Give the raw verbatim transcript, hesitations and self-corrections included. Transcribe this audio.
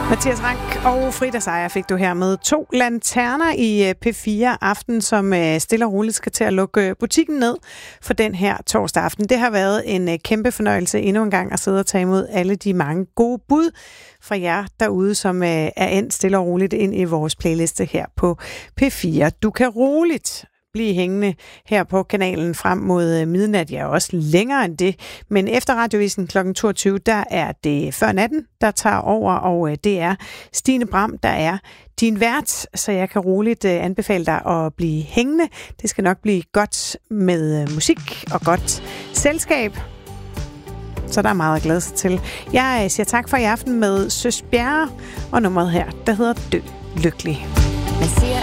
Mathias Rank og Frida Seier fik du her med to lanterner i P fire Aften, som stille og roligt skal til at lukke butikken ned for den her torsdag aften. Det har været en kæmpe fornøjelse endnu en gang at sidde og tage imod alle de mange gode bud fra jer derude, som er endt stille og roligt ind i vores playliste her på P fire. Du kan roligt blive hængende her på kanalen frem mod midnat, ja også længere end det. Men efter Radiovisen klokken toogtyve, der er det før natten, der tager over, og det er Stine Bram, der er din vært, så jeg kan roligt anbefale dig at blive hængende. Det skal nok blive godt med musik og godt selskab. Så der er meget at glæde sig til. Jeg siger tak for i aften med Søs Bjerre, og nummeret her, der hedder Dø Lykkelig. Man siger